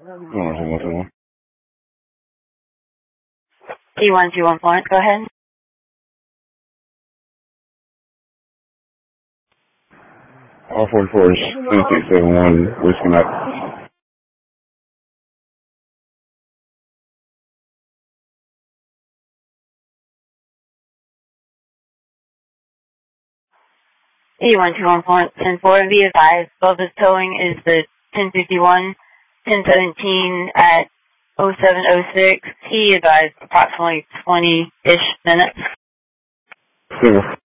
E121 Florence, go ahead. R44 is 7671 Whiskey Night. E121 Florence, 10-4, be advised, Bubba's towing is the 1051, 1017 at 0706. He advised approximately 20-ish minutes. Single.